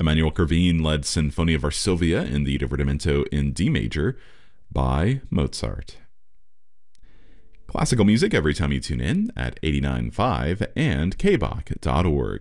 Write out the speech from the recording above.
Emanuel Kervin led Sinfonia Varsovia in the Divertimento in D major by Mozart. Classical music every time you tune in at 89.5 and kbach.org.